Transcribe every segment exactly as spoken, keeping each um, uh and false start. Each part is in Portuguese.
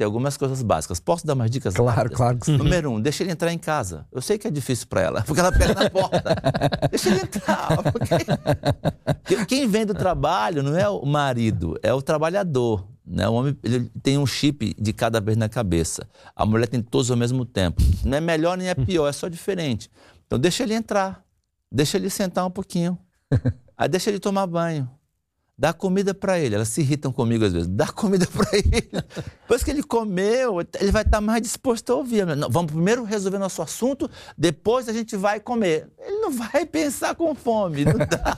tem algumas coisas básicas. Posso dar umas dicas? Claro, rápidas? claro que sim. Número um, deixa ele entrar em casa. Eu sei que é difícil para ela, porque ela pega na porta. Deixa ele entrar. Porque... Quem vem do trabalho não é o marido, é o trabalhador. Né? O homem ele tem um chip de cada vez na cabeça. A mulher tem todos ao mesmo tempo. Não é melhor nem é pior, é só diferente. Então deixa ele entrar. Deixa ele sentar um pouquinho. Aí deixa ele tomar banho. Dá comida para ele. Elas se irritam comigo às vezes. Dá comida para ele. Depois que ele comeu, ele vai estar mais disposto a ouvir. Não, vamos primeiro resolver nosso assunto, depois a gente vai comer. Ele não vai pensar com fome. Não dá.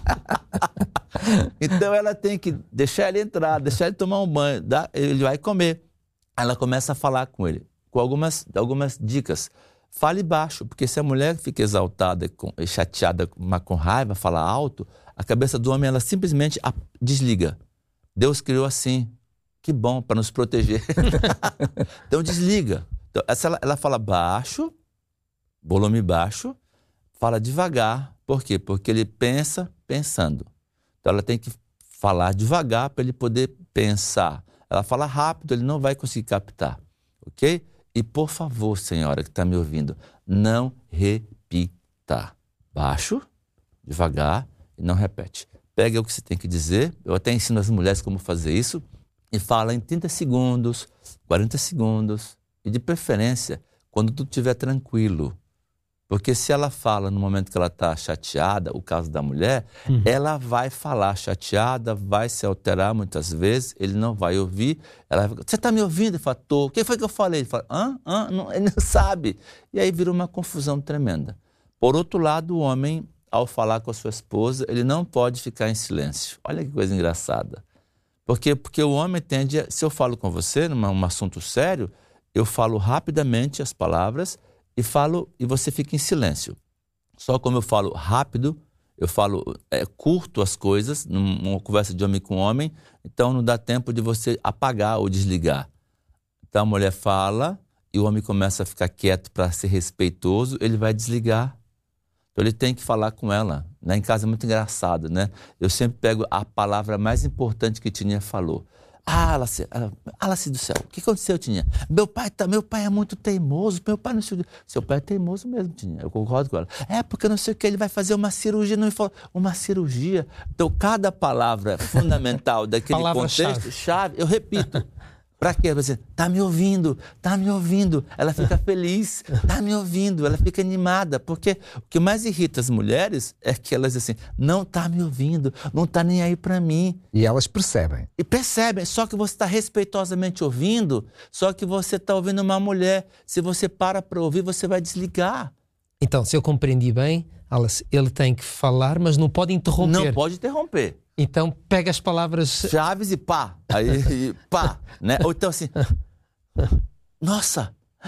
Então ela tem que deixar ele entrar, deixar ele tomar um banho. Dá, ele vai comer. Ela começa a falar com ele, com algumas, algumas dicas. Fale baixo, porque se a mulher fica exaltada, com, chateada, mas com raiva, fala alto, a cabeça do homem ela simplesmente desliga. Deus criou assim. Que bom, para nos proteger. Então desliga. Então, ela, ela fala baixo, volume baixo, fala devagar. Por quê? Porque ele pensa pensando. Então ela tem que falar devagar para ele poder pensar. Ela fala rápido, ele não vai conseguir captar. Ok? E por favor, senhora que está me ouvindo, não repita. Baixo, devagar e não repete. Pega o que você tem que dizer. Eu até ensino as mulheres como fazer isso. E fala em trinta segundos, quarenta segundos. E de preferência, quando tudo estiver tranquilo. Porque se ela fala no momento que ela está chateada, o caso da mulher, uhum. ela vai falar chateada, vai se alterar muitas vezes, ele não vai ouvir. Ela vai, você está me ouvindo? Ele fala, tô. O que foi que eu falei? Ele fala, hã? Hã? Não, ele não sabe. E aí vira uma confusão tremenda. Por outro lado, o homem, ao falar com a sua esposa, ele não pode ficar em silêncio. Olha que coisa engraçada. Porque, porque o homem tende a, se eu falo com você num um assunto sério, eu falo rapidamente as palavras e falo e você fica em silêncio. Só como eu falo rápido, eu falo é, curto as coisas, numa conversa de homem com homem, então não dá tempo de você apagar ou desligar. Então a mulher fala e o homem começa a ficar quieto para ser respeitoso, ele vai desligar. Então ele tem que falar com ela. Lá em casa é muito engraçado, né? Eu sempre pego a palavra mais importante que Tininha falou. Ah, Alaci, Alaci do céu, o que aconteceu, Tininha? Meu pai, tá, meu pai é muito teimoso, meu pai não sei... Seu pai é teimoso mesmo, Tininha, eu concordo com ela. É, porque não sei o que, ele vai fazer uma cirurgia, não me fala, uma cirurgia. Então, cada palavra fundamental daquele palavra contexto, chave. chave, eu repito. Pra quê? Você tá me ouvindo, tá me ouvindo. Ela fica feliz, tá me ouvindo, ela fica animada. Porque o que mais irrita as mulheres é que elas assim, não tá me ouvindo, não tá nem aí pra mim. E elas percebem. E percebem, só que você está respeitosamente ouvindo, só que você está ouvindo uma mulher. Se você para para ouvir, você vai desligar. Então, se eu compreendi bem, Alice, ele tem que falar, mas não pode interromper. Não pode interromper. Então, pega as palavras... Chaves e pá. Aí, e pá. Né? Ou então assim... Nossa!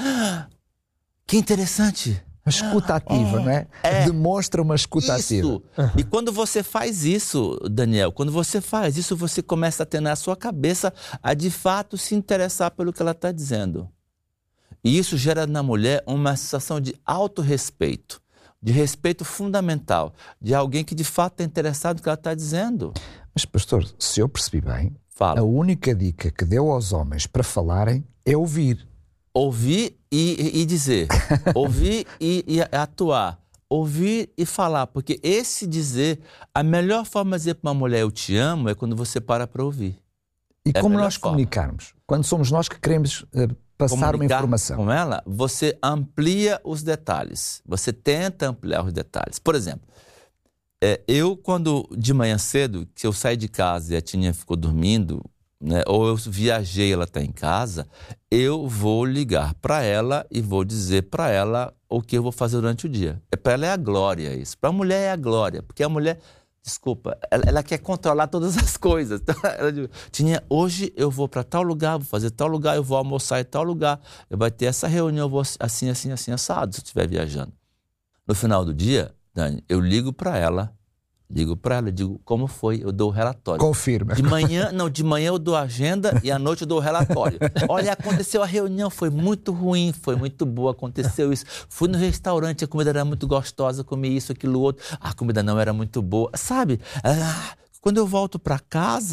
Que interessante! Uma escuta ativa, é, não é? é? Demonstra uma escuta isso. ativa. E quando você faz isso, Daniel, quando você faz isso, você começa a ter na sua cabeça a de fato se interessar pelo que ela está dizendo. E isso gera na mulher uma sensação de autorrespeito, de respeito fundamental, de alguém que de fato está interessado no que ela está dizendo. Mas, pastor, se eu percebi bem, Fala. A única dica que deu aos homens para falarem é ouvir. Ouvir e, e dizer. Ouvir e, e atuar. Ouvir e falar. Porque esse dizer, a melhor forma de dizer para uma mulher eu te amo é quando você para para ouvir. E é como nós forma. comunicarmos? Quando somos nós que queremos uh, passar Comunicar uma informação. Com ela, você amplia os detalhes. Você tenta ampliar os detalhes. Por exemplo, é, eu quando de manhã cedo, que eu saí de casa e a Tininha ficou dormindo, né, ou eu viajei, ela está em casa, eu vou ligar para ela e vou dizer para ela o que eu vou fazer durante o dia. Para ela é a glória isso. Para a mulher é a glória, porque a mulher, desculpa, ela, ela quer controlar todas as coisas. Então, ela diz, Tininha, hoje eu vou para tal lugar, vou fazer tal lugar, eu vou almoçar em tal lugar, eu vai ter essa reunião, eu vou assim, assim, assim, assado, se eu estiver viajando. No final do dia, Dani, eu ligo para ela, ligo para ela, digo como foi, eu dou o relatório. Confirma. De manhã, não, de manhã eu dou a agenda e à noite eu dou o relatório. Olha, aconteceu a reunião, foi muito ruim, foi muito boa, aconteceu isso. Fui no restaurante, a comida era muito gostosa, comi isso, aquilo, outro. A comida não era muito boa, sabe? Ah, quando eu volto para casa,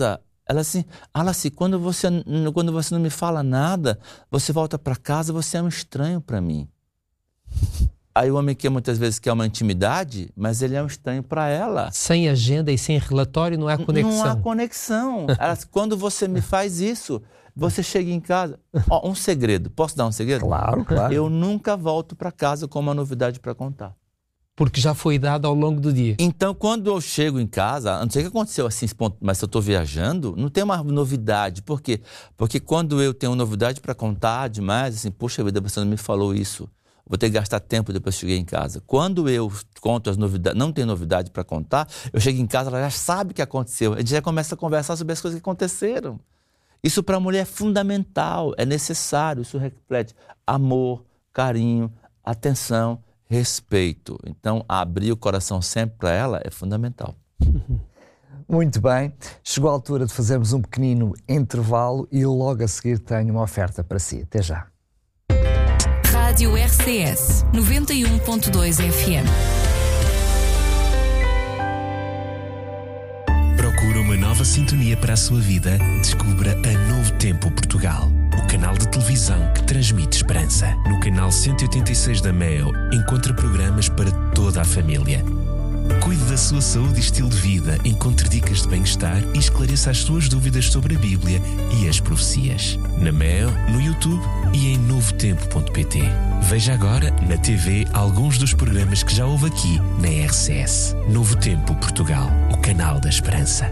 Ela assim, Alice, quando você, quando você não me fala nada, você volta para casa, você é um estranho para mim. Aí o homem quer muitas vezes quer uma intimidade, mas ele é um estranho para ela. Sem agenda e sem relatório não há conexão. Não há conexão. Ela, quando você me faz isso, você chega em casa... Ó, um segredo. Posso dar um segredo? Claro, claro. Eu nunca volto para casa com uma novidade para contar. Porque já foi dado ao longo do dia. Então, quando eu chego em casa, não sei o que aconteceu assim, mas se eu estou viajando, não tem uma novidade. Por quê? Porque quando eu tenho novidade para contar demais, assim, poxa vida, você não me falou isso. Vou ter que gastar tempo depois que cheguei em casa. Quando eu conto as novidades, não tem novidade para contar, eu chego em casa, ela já sabe o que aconteceu. A gente já começa a conversar sobre as coisas que aconteceram. Isso para a mulher é fundamental, é necessário. Isso reflete amor, carinho, atenção, respeito. Então, abrir o coração sempre para ela é fundamental. Muito bem. Chegou a altura de fazermos um pequenino intervalo e logo a seguir tenho uma oferta para si. Até já. Rádio R C S noventa e um ponto dois F M. Procura uma nova sintonia para a sua vida? Descubra a Novo Tempo Portugal, o canal de televisão que transmite esperança. No canal cento e oitenta e seis da Mel, encontra programas para toda a família. Cuide da sua saúde e estilo de vida, encontre dicas de bem-estar e esclareça as suas dúvidas sobre a Bíblia e as profecias. Na Mel, no YouTube e em novo tempo ponto pt. Veja agora na T V alguns dos programas que já houve aqui na R C S. Novo Tempo Portugal, o canal da esperança.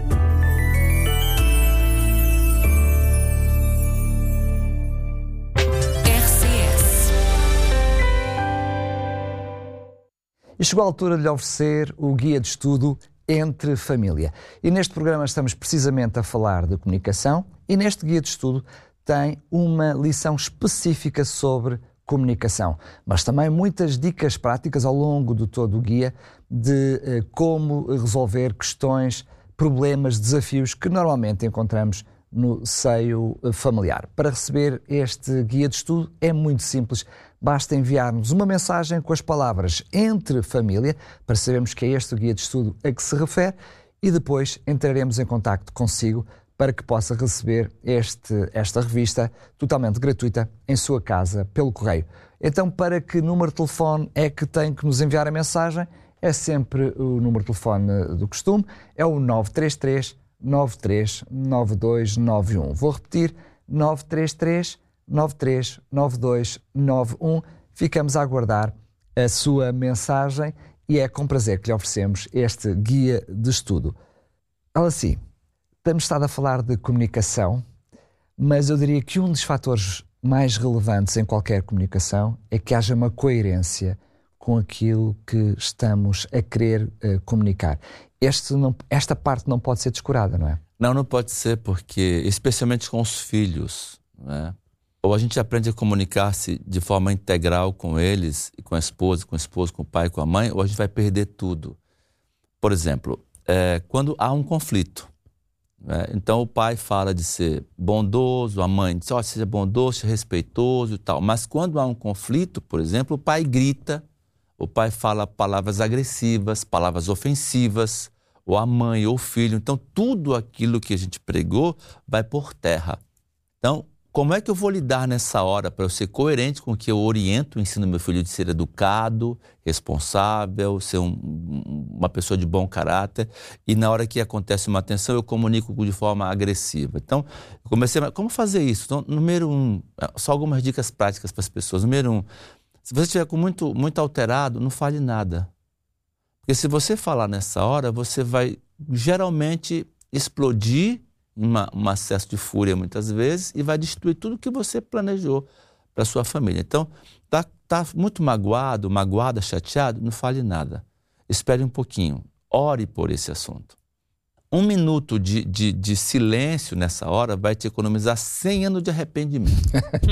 E chegou a altura de lhe oferecer o guia de estudo Entre Família. E neste programa estamos precisamente a falar de comunicação e neste guia de estudo tem uma lição específica sobre comunicação, mas também muitas dicas práticas ao longo de todo o guia de eh, como resolver questões, problemas, desafios que normalmente encontramos no seio familiar. Para receber este guia de estudo é muito simples. Basta enviar-nos uma mensagem com as palavras Entre Família, para sabermos que é este o guia de estudo a que se refere, e depois entraremos em contacto consigo para que possa receber este, esta revista totalmente gratuita em sua casa pelo correio. Então, para que número de telefone é que tem que nos enviar a mensagem? É sempre o número de telefone do costume, é o nove três três, nove três nove dois nove um. Vou repetir, nove três três, nove três nove dois nove um. Ficamos a aguardar a sua mensagem e é com prazer que lhe oferecemos este guia de estudo. Alice, temos estado a falar de comunicação, mas eu diria que um dos fatores mais relevantes em qualquer comunicação é que haja uma coerência com aquilo que estamos a querer uh, comunicar. Este não, esta parte não pode ser descurada, não é? Não, não pode ser, porque, especialmente com os filhos, né? Ou a gente aprende a comunicar-se de forma integral com eles, e com a esposa, com o esposo, com o pai, com a mãe, ou a gente vai perder tudo. Por exemplo, é, quando há um conflito, né? Então o pai fala de ser bondoso, a mãe diz, ó, oh, seja bondoso, seja respeitoso e tal. Mas quando há um conflito, por exemplo, o pai grita, o pai fala palavras agressivas, palavras ofensivas, ou a mãe ou o filho. Então, tudo aquilo que a gente pregou vai por terra. Então, como é que eu vou lidar nessa hora para eu ser coerente com o que eu oriento, ensino meu filho de ser educado, responsável, ser um, uma pessoa de bom caráter, e na hora que acontece uma tensão eu comunico de forma agressiva. Então, eu comecei a... Como fazer isso? Então, número um, só algumas dicas práticas para as pessoas. Número um, se você estiver com muito, muito alterado, não fale nada. Porque se você falar nessa hora, você vai geralmente explodir em uma, um acesso de fúria muitas vezes e vai destruir tudo que você planejou para sua família. Então, tá, tá muito magoado, magoada, chateado, não fale nada. Espere um pouquinho, ore por esse assunto. Um minuto de, de, de silêncio nessa hora vai te economizar cem anos de arrependimento.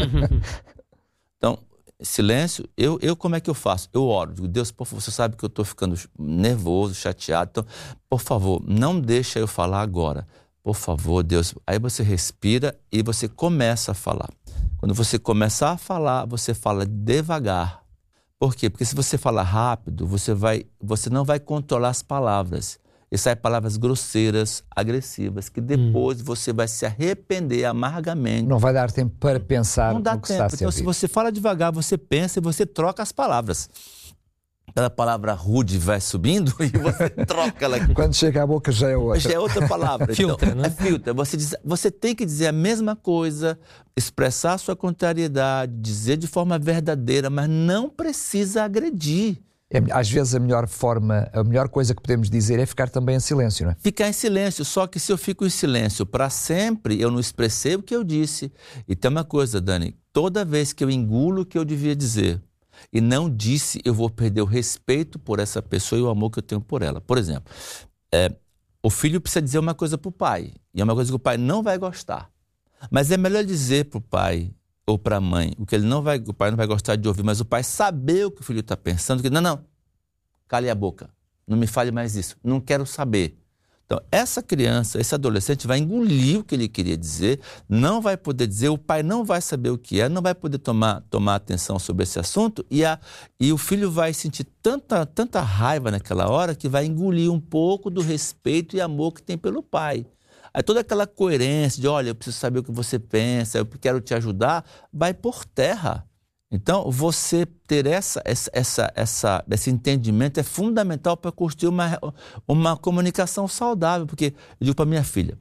Então, silêncio, eu, eu como é que eu faço? Eu oro, digo, Deus, por favor, você sabe que eu estou ficando nervoso, chateado, então, por favor, não deixa eu falar agora. Por favor, Deus. Aí você respira e você começa a falar. Quando você começar a falar, você fala devagar. Por quê? Porque se você falar rápido, você, vai, você não vai controlar as palavras. e saem palavras grosseiras, agressivas, que depois hum. você vai se arrepender amargamente. Não vai dar tempo para pensar Não dá no que tempo. está a ser Então, se dito. você fala devagar, você pensa e você troca as palavras. Aquela palavra rude vai subindo e você troca ela aqui. Quando chega à boca já é outra. Já é outra palavra. Filtra, então, né? É filtra. Você, diz, você tem que dizer a mesma coisa, expressar sua contrariedade, dizer de forma verdadeira, mas não precisa agredir. É, às vezes a melhor forma, a melhor coisa que podemos dizer é ficar também em silêncio, não é? Ficar em silêncio, só que se eu fico em silêncio para sempre, eu não expressei o que eu disse. E tem uma coisa, Dani, toda vez que eu engulo o que eu devia dizer e não disse, eu vou perder o respeito por essa pessoa e o amor que eu tenho por ela. Por exemplo, é, o filho precisa dizer uma coisa para o pai, e é uma coisa que o pai não vai gostar. Mas é melhor dizer para o pai ou para a mãe o que ele não vai, o pai não vai gostar de ouvir, mas o pai saber o que o filho está pensando, que não, não, cale a boca, não me fale mais isso, não quero saber. Então, essa criança, esse adolescente vai engolir o que ele queria dizer, não vai poder dizer, o pai não vai saber o que é, não vai poder tomar, tomar atenção sobre esse assunto e, a, e o filho vai sentir tanta, tanta raiva naquela hora que vai engolir um pouco do respeito e amor que tem pelo pai. Aí toda aquela coerência de, olha, eu preciso saber o que você pensa, eu quero te ajudar, vai por terra. Então, você ter essa, essa, essa, essa, esse entendimento é fundamental para construir uma, uma comunicação saudável. Porque eu digo para minha filha,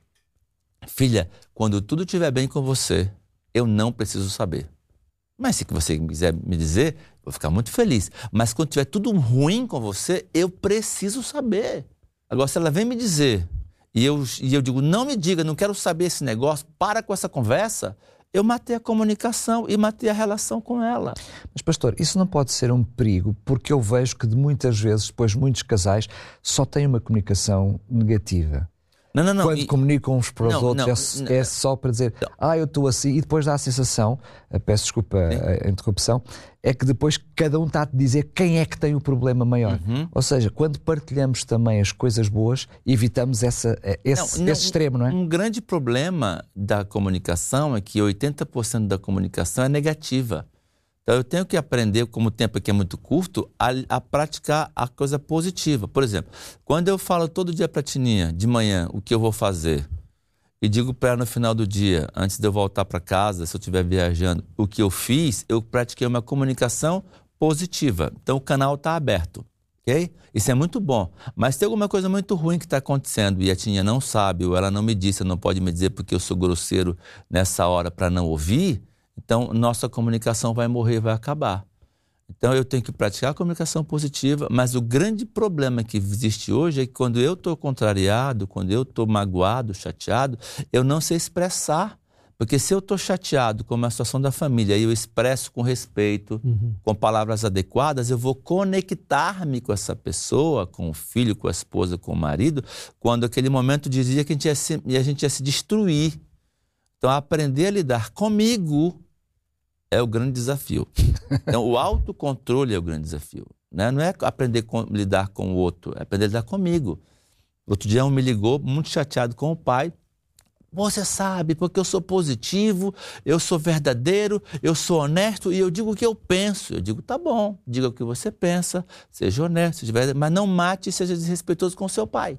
filha, quando tudo estiver bem com você, eu não preciso saber. Mas se você quiser me dizer, eu vou ficar muito feliz. Mas quando estiver tudo ruim com você, eu preciso saber. Agora, se ela vem me dizer, e eu, e eu digo, não me diga, não quero saber esse negócio, para com essa conversa, eu matei a comunicação e matei a relação com ela. Mas, pastor, isso não pode ser um perigo, porque eu vejo que de muitas vezes, depois muitos casais só têm uma comunicação negativa. Não, não, não. Quando e... comunicam uns para os não, outros, não, é, é não. só para dizer, não. ah, eu estou assim, e depois dá a sensação, peço desculpa a, a interrupção, é que depois cada um está a te dizer quem é que tem o problema maior. Uhum. Ou seja, quando partilhamos também as coisas boas, evitamos essa, esse, não, não, esse extremo, não é? Um grande problema da comunicação é que oitenta por cento da comunicação é negativa. Então eu tenho que aprender, como o tempo aqui é muito curto, a, a praticar a coisa positiva. Por exemplo, quando eu falo todo dia para a Tininha, de manhã, o que eu vou fazer, e digo para ela no final do dia, antes de eu voltar para casa, se eu estiver viajando, o que eu fiz, eu pratiquei uma comunicação positiva. Então o canal está aberto, ok? Isso é muito bom. Mas tem alguma coisa muito ruim que está acontecendo e a Tininha não sabe, ou ela não me disse, não pode me dizer porque eu sou grosseiro nessa hora para não ouvir, então nossa comunicação vai morrer, vai acabar. Então eu tenho que praticar a comunicação positiva, mas o grande problema que existe hoje é que quando eu estou contrariado, quando eu estou magoado, chateado, eu não sei expressar. Porque se eu estou chateado com uma situação da família e eu expresso com respeito, uhum. com palavras adequadas, eu vou conectar-me com essa pessoa, com o filho, com a esposa, com o marido, quando aquele momento dizia que a gente ia se, a gente ia se destruir. Então aprender a lidar comigo é o grande desafio. Então, o autocontrole é o grande desafio. Né? Não é aprender a lidar com o outro, é aprender a lidar comigo. Outro dia um me ligou, muito chateado com o pai. Você sabe, porque eu sou positivo, eu sou verdadeiro, eu sou honesto e eu digo o que eu penso. Eu digo, tá bom, diga o que você pensa, seja honesto, seja verdadeiro, mas não mate e seja desrespeitoso com seu pai.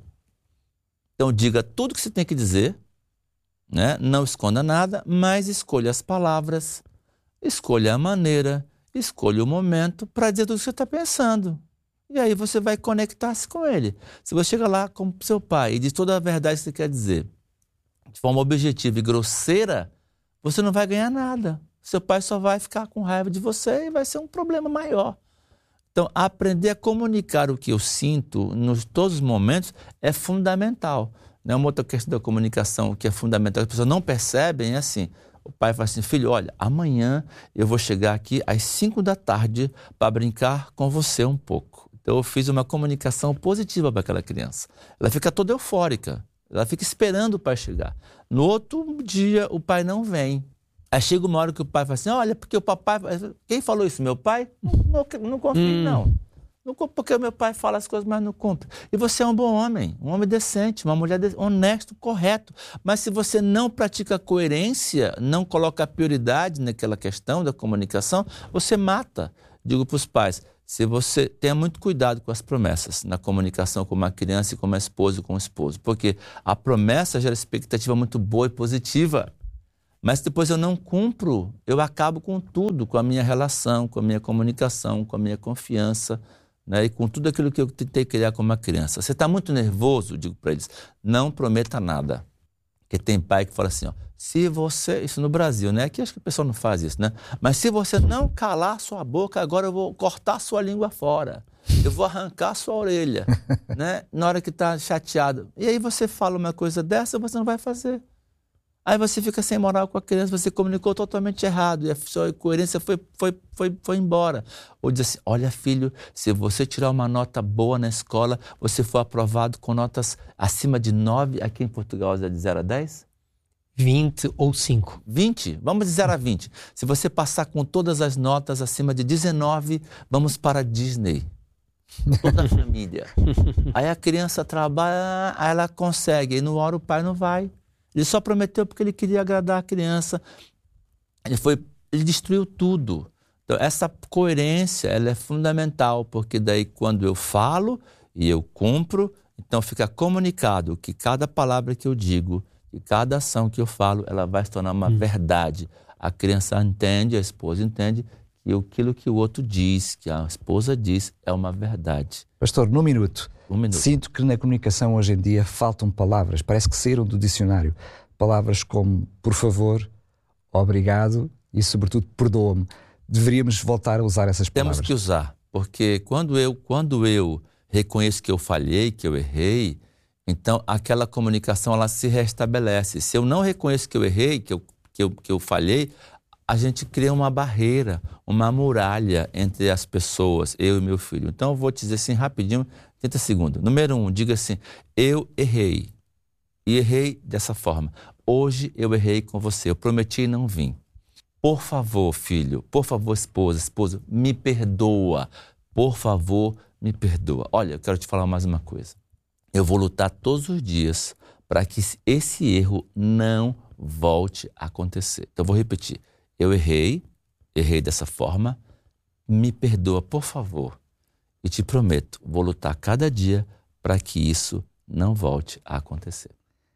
Então, diga tudo o que você tem que dizer, né? Não esconda nada, mas escolha as palavras, escolha a maneira, escolha o momento para dizer tudo o que você está pensando. E aí você vai conectar-se com ele. Se você chega lá com seu pai e diz toda a verdade que você quer dizer, de forma objetiva e grosseira, você não vai ganhar nada. Seu pai só vai ficar com raiva de você e vai ser um problema maior. Então, aprender a comunicar o que eu sinto nos todos os momentos é fundamental. Né? Uma outra questão da comunicação que é fundamental, que as pessoas não percebem, é assim, o pai fala assim, filho, olha, amanhã eu vou chegar aqui às cinco da tarde para brincar com você um pouco. Então, eu fiz uma comunicação positiva para aquela criança. Ela fica toda eufórica. Ela fica esperando o pai chegar. No outro dia, o pai não vem. Aí chega uma hora que o pai fala assim, olha, porque o papai... Quem falou isso? Meu pai? Não, não, não confio, hum. não. não. Porque o meu pai fala as coisas, mas não cumpre. E você é um bom homem, um homem decente, uma mulher de... honesto, correto. Mas se você não pratica coerência, não coloca prioridade naquela questão da comunicação, você mata. Digo para os pais, Se você tenha muito cuidado com as promessas na comunicação com uma criança e com uma esposa e com um esposo, porque a promessa gera expectativa muito boa e positiva, mas depois eu não cumpro, eu acabo com tudo, com a minha relação, com a minha comunicação, com a minha confiança, né, e com tudo aquilo que eu tentei criar como uma criança. Você está muito nervoso, digo para eles, não prometa nada. Porque tem pai que fala assim, ó, se você, isso no Brasil, né? Aqui acho que o pessoal não faz isso, né? Mas se você não calar sua boca, agora eu vou cortar sua língua fora. Eu vou arrancar sua orelha, né? Na hora que está chateado. E aí você fala uma coisa dessa, você não vai fazer. Aí você fica sem moral com a criança, você comunicou totalmente errado e a sua coerência foi, foi, foi, foi embora. Ou diz assim, olha filho, se você tirar uma nota boa na escola, você for aprovado com notas acima de nove, aqui em Portugal é de zero a dez? vinte ou cinco. vinte? Vamos de zero a vinte. Se você passar com todas as notas acima de dezenove, vamos para a Disney. Toda a família. Aí a criança trabalha, aí ela consegue, e no hora o pai não vai. Ele só prometeu porque ele queria agradar a criança. Ele, foi, ele destruiu tudo. Então, essa coerência ela é fundamental, porque daí quando eu falo e eu cumpro, então fica comunicado que cada palavra que eu digo, que cada ação que eu falo, ela vai se tornar uma hum. verdade. A criança entende, a esposa entende, que aquilo que o outro diz, que a esposa diz, é uma verdade. Pastor, num minuto. Um minuto. Sinto que na comunicação hoje em dia faltam palavras, parece que saíram do dicionário. Palavras como por favor, obrigado e sobretudo perdoa-me. Deveríamos voltar a usar essas palavras. Temos que usar, porque quando eu, quando eu reconheço que eu falhei, que eu errei, então aquela comunicação ela se restabelece. Se eu não reconheço que eu errei, que eu, que eu, que eu falhei, a gente cria uma barreira, uma muralha entre as pessoas, eu e meu filho. Então eu vou te dizer assim rapidinho, trinta segundos. Número um, diga assim, eu errei. E errei dessa forma. Hoje eu errei com você, eu prometi e não vim. Por favor, filho, por favor, esposa, esposa, me perdoa. Por favor, me perdoa. Olha, eu quero te falar mais uma coisa. Eu vou lutar todos os dias para que esse erro não volte a acontecer. Então eu vou repetir. Eu errei, errei dessa forma, me perdoa, por favor. E te prometo, vou lutar cada dia para que isso não volte a acontecer.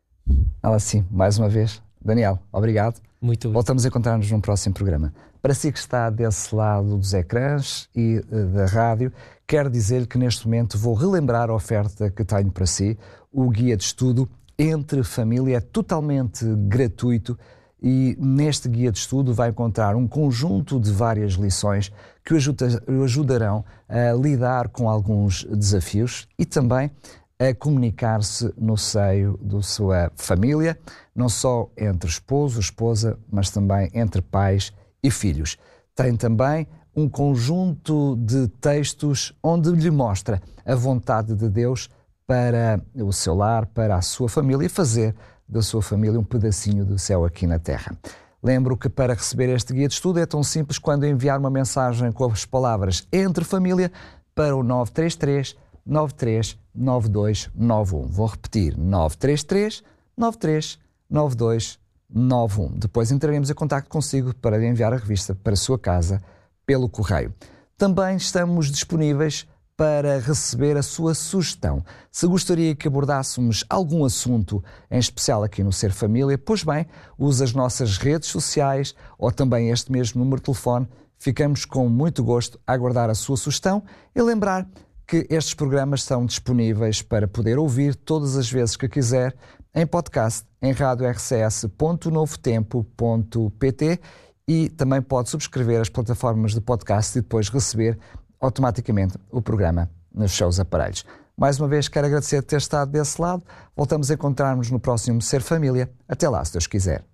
Ela sim, mais uma vez. Daniel, obrigado. Muito bem. Voltamos a encontrar-nos num próximo programa. Para si que está desse lado dos ecrãs e uh, da rádio, quero dizer-lhe que neste momento vou relembrar a oferta que tenho para si, o guia de estudo Entre Família, é totalmente gratuito. E neste guia de estudo vai encontrar um conjunto de várias lições que o, ajuda, o ajudarão a lidar com alguns desafios e também a comunicar-se no seio da sua família, não só entre esposo, esposa, mas também entre pais e filhos. Tem também um conjunto de textos onde lhe mostra a vontade de Deus para o seu lar, para a sua família e fazer da sua família um pedacinho do céu aqui na Terra. Lembro que para receber este guia de estudo é tão simples quando enviar uma mensagem com as palavras Entre Família para o nove três três, nove três nove dois nove um. Vou repetir, nove três três, nove três nove dois nove um. Depois entraremos em contacto consigo para lhe enviar a revista para a sua casa pelo correio. Também estamos disponíveis para receber a sua sugestão. Se gostaria que abordássemos algum assunto em especial aqui no Ser Família, pois bem, use as nossas redes sociais ou também este mesmo número de telefone. Ficamos com muito gosto a aguardar a sua sugestão e lembrar que estes programas são disponíveis para poder ouvir todas as vezes que quiser em podcast em rádio r c s ponto novo tempo ponto p t e também pode subscrever as plataformas de podcast e depois receber automaticamente o programa nos seus aparelhos. Mais uma vez quero agradecer por ter estado desse lado. Voltamos a encontrar-nos no próximo Ser Família. Até lá, se Deus quiser.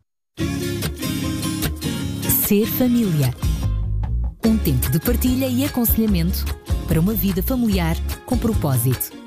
Ser Família. Um tempo de partilha e aconselhamento para uma vida familiar com propósito.